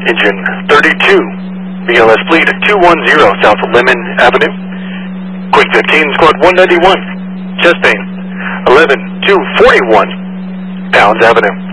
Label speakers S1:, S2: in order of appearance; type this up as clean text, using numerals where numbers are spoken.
S1: Engine 32, BLS Fleet 210 South Lemon Avenue. Quick 15, Squad 191, chest pain, 11241, Downs Avenue.